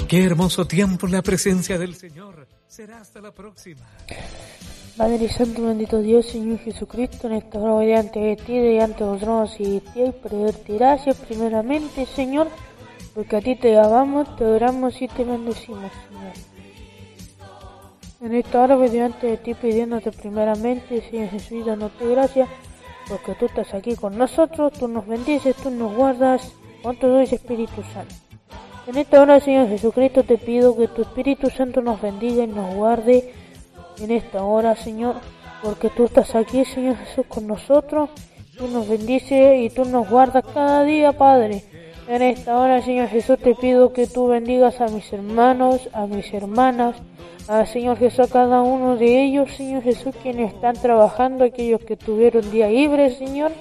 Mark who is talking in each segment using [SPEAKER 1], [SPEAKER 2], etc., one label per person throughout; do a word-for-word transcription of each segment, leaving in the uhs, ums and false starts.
[SPEAKER 1] Qué hermoso tiempo en la presencia del Señor. Será hasta la próxima.
[SPEAKER 2] Padre Santo, bendito Dios, Señor Jesucristo, en esta hora delante de ti, delante de nosotros y de ti, para darte gracias primeramente, Señor, porque a ti te amamos, te adoramos y te bendecimos, Señor. En esta hora voy delante de ti pidiéndote primeramente, Señor Jesús, dándote gracias, porque tú estás aquí con nosotros, tú nos bendices, tú nos guardas, con todo ese Espíritu Santo. En esta hora, Señor Jesucristo, te pido que tu Espíritu Santo nos bendiga y nos guarde en esta hora, Señor, porque tú estás aquí, Señor Jesús, con nosotros, tú nos bendices y tú nos guardas cada día, Padre. En esta hora, Señor Jesús, te pido que tú bendigas a mis hermanos, a mis hermanas, a Señor Jesús, a cada uno de ellos, Señor Jesús, quienes están trabajando, aquellos que tuvieron día libre, Señor,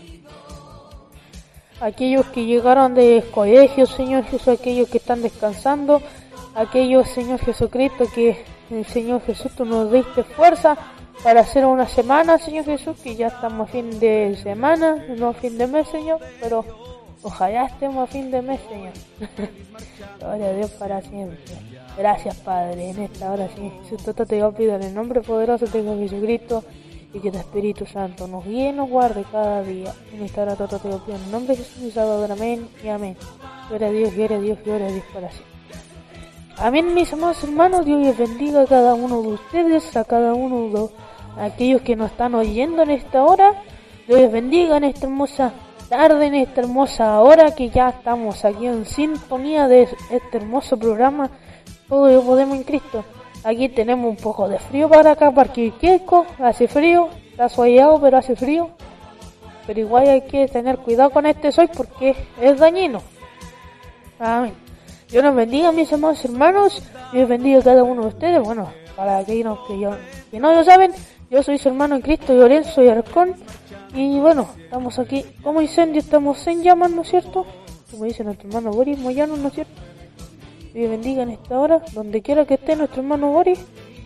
[SPEAKER 2] aquellos que llegaron de colegio, Señor Jesús, aquellos que están descansando, aquellos, Señor Jesucristo, que el Señor Jesús, tú nos diste fuerza para hacer una semana, Señor Jesús, que ya estamos a fin de semana, no a fin de mes, Señor, pero ojalá estemos a fin de mes, Señor. Gloria a Dios para siempre. Gracias, Padre, en esta hora, Señor Jesús, todo te lo pido en el nombre poderoso de Jesucristo, y que tu Espíritu Santo nos guíe y nos guarde cada día. En esta hora todo te lo pido en el nombre de Jesús y Salvador, amén y amén. Gloria a Dios, gloria a Dios, gloria a Dios para siempre. Amén, mis amados hermanos, Dios les bendiga a cada uno de ustedes, a cada uno de aquellos que nos están oyendo en esta hora. Dios les bendiga en esta hermosa tarde, en esta hermosa hora que ya estamos aquí en sintonía de este hermoso programa, Todo lo podemos en Cristo. Aquí tenemos un poco de frío para acá, para Quilqueco, hace frío, está soleado pero hace frío. Pero igual hay que tener cuidado con este sol porque es dañino. Amén. Dios nos bendiga, mis amados hermanos. Dios bendiga a cada uno de ustedes. Bueno, para aquellos que, yo, que no lo saben, yo soy su hermano en Cristo, Lorenzo y Arcón. Y bueno, estamos aquí como incendio, estamos en llamas, ¿no es cierto? Como dice nuestro hermano Boris Moyano, ¿no es cierto? Dios bendiga en esta hora, donde quiera que esté nuestro hermano Boris.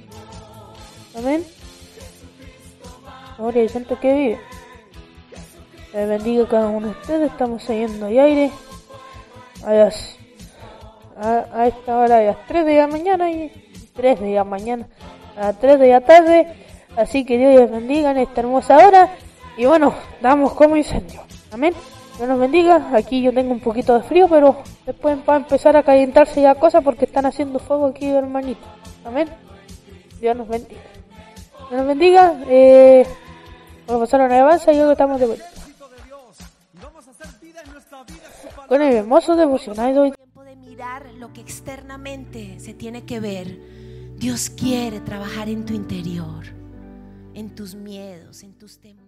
[SPEAKER 2] Amén. Gloria al santo que vive. Dios bendiga a cada uno de ustedes. Estamos saliendo de aire a las A, a esta hora de las tres de la mañana y tres de la mañana a las tres de la tarde, así que Dios les bendiga en esta hermosa hora y bueno, damos como incendio, amén. Dios nos bendiga. Aquí yo tengo un poquito de frío, pero después va a empezar a calentarse ya cosas porque están haciendo fuego aquí, hermanito, amén. Dios nos bendiga, Dios nos bendiga. eh, vamos a pasar a una alabanza y luego estamos de vuelta con el hermoso devocional de hoy.
[SPEAKER 3] Mirar lo que externamente se tiene que ver. Dios quiere trabajar en tu interior, en tus miedos, en tus temores.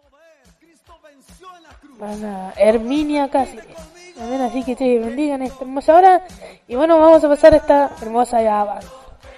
[SPEAKER 2] Para Herminia casi. Amén, así que te bendigan esta hermosa hora. Y bueno, vamos a pasar esta hermosa alabanza.